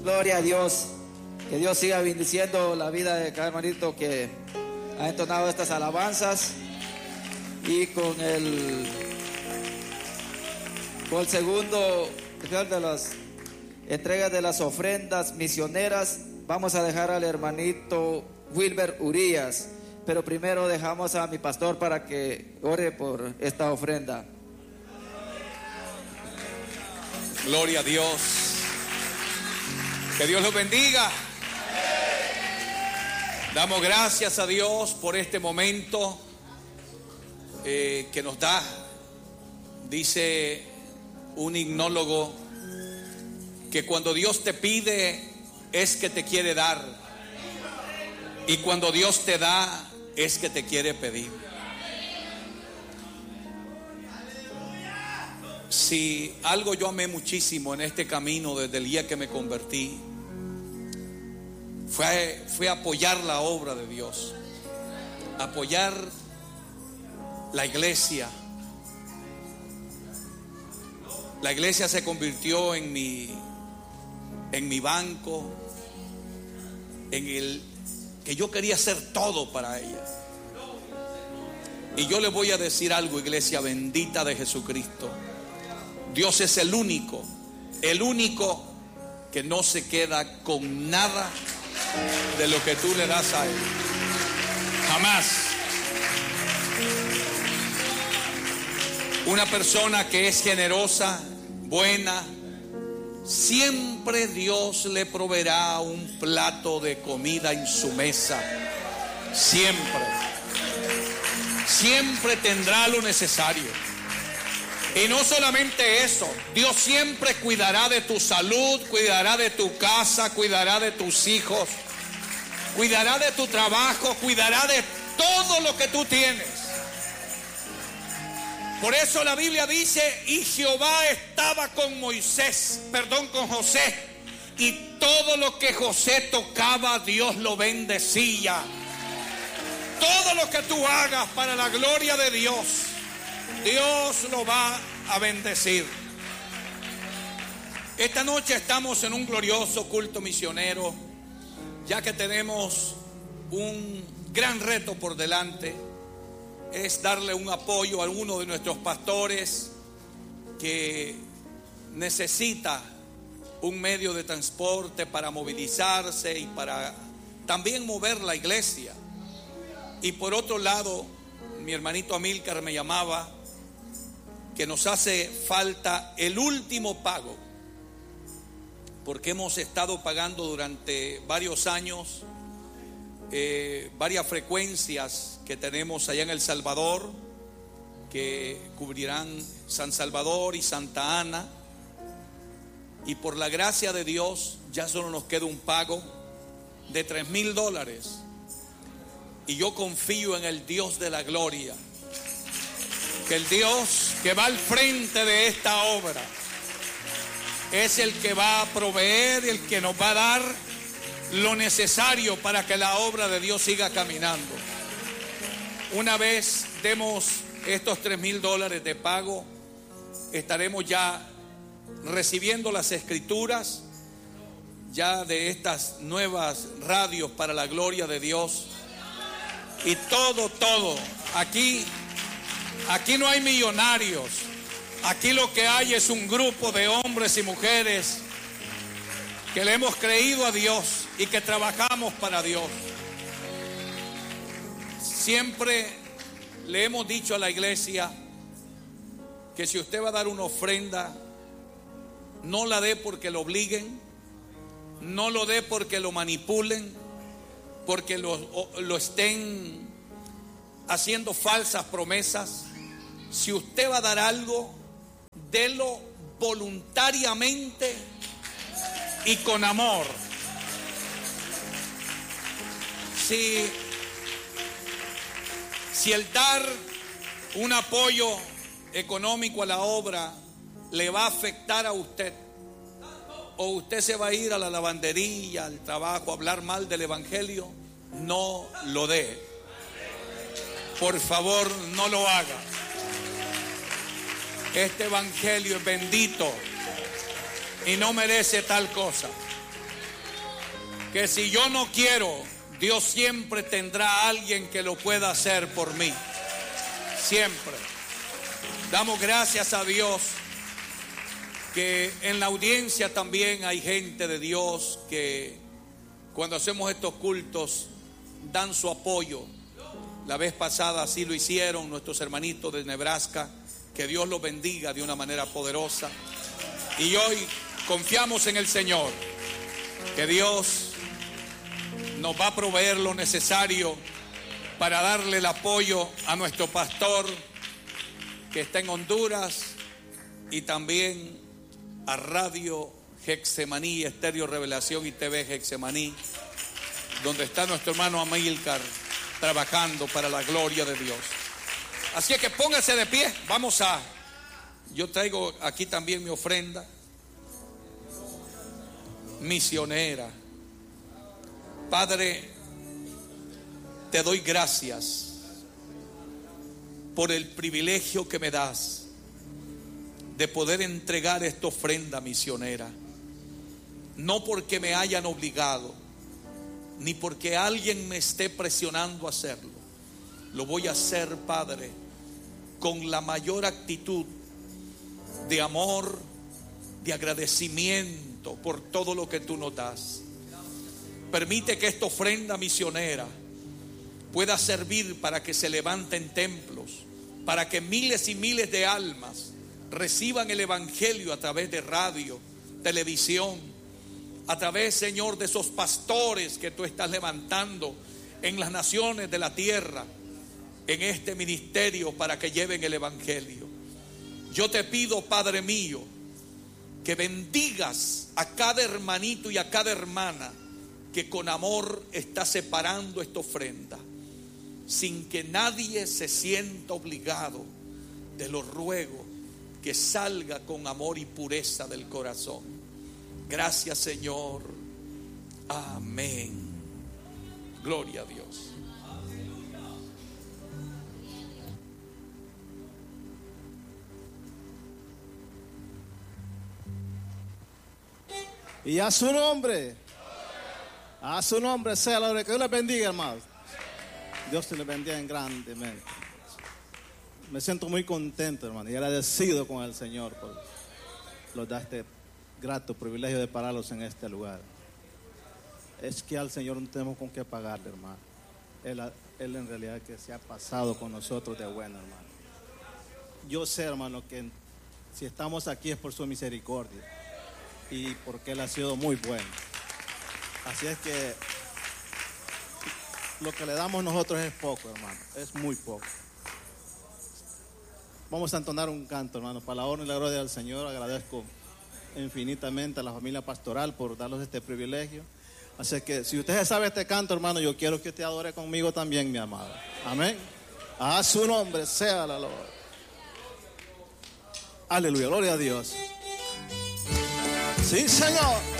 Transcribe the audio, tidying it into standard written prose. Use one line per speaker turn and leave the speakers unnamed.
Gloria a Dios. Que Dios siga bendiciendo la vida de cada hermanito que ha entonado estas alabanzas. Y con el segundo de las entregas de las ofrendas misioneras, vamos a dejar al hermanito Wilber Urías. Pero primero dejamos a mi pastor para que ore por esta ofrenda.
Gloria a Dios. Que Dios los bendiga. Damos gracias a Dios por este momento que nos da. Dice un himnólogo que cuando Dios te pide es que te quiere dar, y cuando Dios te da es que te quiere pedir. Si algo yo amé muchísimo en este camino desde el día que me convertí, fue apoyar la obra de Dios, apoyar la iglesia. La iglesia se convirtió en mi banco, en el que yo quería hacer todo para ella. Y yo le voy a decir algo, iglesia bendita de Jesucristo. Dios es el único que no se queda con nada de lo que tú le das a Él. Jamás. Una persona que es generosa, buena, siempre Dios le proveerá un plato de comida en su mesa. Siempre tendrá lo necesario. Y no solamente eso, Dios siempre cuidará de tu salud, cuidará de tu casa, cuidará de tus hijos, cuidará de tu trabajo, cuidará de todo lo que tú tienes. Por eso la Biblia dice: y Jehová estaba con José, y todo lo que José tocaba, Dios lo bendecía. Todo lo que tú hagas para la gloria de Dios, Dios lo va a bendecir. Esta noche estamos en un glorioso culto misionero, ya que tenemos un gran reto por delante. Es darle un apoyo a uno de nuestros pastores que necesita un medio de transporte para movilizarse y para también mover la iglesia. Y por otro lado, mi hermanito Amílcar me llamaba que nos hace falta el último pago, porque hemos estado pagando durante varios años varias frecuencias que tenemos allá en El Salvador, que cubrirán San Salvador y Santa Ana, y por la gracia de Dios ya solo nos queda un pago de $3,000, y yo confío en el Dios de la gloria, que el Dios que va al frente de esta obra es el que va a proveer, el que nos va a dar lo necesario para que la obra de Dios siga caminando. Una vez demos estos $3,000 de pago, estaremos ya recibiendo las escrituras ya de estas nuevas radios para la gloria de Dios. Y todo, aquí no hay millonarios, aquí lo que hay es un grupo de hombres y mujeres que le hemos creído a Dios y que trabajamos para Dios. Siempre le hemos dicho a la iglesia que si usted va a dar una ofrenda, no la dé porque lo obliguen, no lo dé porque lo manipulen, porque lo estén haciendo falsas promesas. Si usted va a dar algo, délo voluntariamente y con amor. Si el dar un apoyo económico a la obra le va a afectar a usted, o usted se va a ir a la lavandería, al trabajo, a hablar mal del evangelio, no lo dé. Por favor, no lo haga. Este evangelio es bendito y no merece tal cosa. que si yo no quiero, Dios siempre tendrá a alguien que lo pueda hacer por mí. Siempre. Damos gracias a Dios que en la audiencia también hay gente de Dios que cuando hacemos estos cultos dan su apoyo. La vez pasada así lo hicieron nuestros hermanitos de Nebraska. Que Dios los bendiga de una manera poderosa. Y hoy confiamos en el Señor, que Dios nos va a proveer lo necesario para darle el apoyo a nuestro pastor que está en Honduras, y también a Radio Getsemaní, Estéreo Revelación y TV Getsemaní, donde está nuestro hermano Amílcar trabajando para la gloria de Dios. Así es que póngase de pie. Yo traigo aquí también mi ofrenda misionera. Padre, te doy gracias por el privilegio que me das de poder entregar esta ofrenda misionera. No porque me hayan obligado, ni porque alguien me esté presionando a hacerlo. Lo voy a hacer, Padre, con la mayor actitud de amor, de agradecimiento por todo lo que tú nos das. Permite que esta ofrenda misionera pueda servir para que se levanten templos, para que miles y miles de almas reciban el evangelio a través de radio, televisión, a través, Señor, de esos pastores que tú estás levantando en las naciones de la tierra, en este ministerio, para que lleven el evangelio. Yo te pido, Padre mío, que bendigas a cada hermanito y a cada hermana que con amor está separando esta ofrenda, sin que nadie se sienta obligado. Te lo ruego que salga con amor y pureza del corazón. Gracias, Señor. Amén. Gloria a Dios.
Y a su nombre sea la gloria. Que Dios les bendiga, hermanos. Dios te les bendiga grandemente. Me siento muy contento, hermano, y agradecido con el Señor por nos da este grato privilegio de pararlos en este lugar. Es que al Señor no tenemos con qué pagarle, hermano. Él en realidad que se ha pasado con nosotros de bueno, hermano. Yo sé, hermano, que si estamos aquí es por su misericordia y porque Él ha sido muy bueno. Así es que lo que le damos nosotros es poco, hermano, es muy poco. Vamos a entonar un canto, hermano, para la honra y la gloria del Señor. Agradezco infinitamente a la familia pastoral por darnos este privilegio. Así que si usted sabe este canto, hermano, yo quiero que usted adore conmigo también, mi amado. Amén. A su nombre sea la gloria. Aleluya, gloria a Dios. Sí, Señor.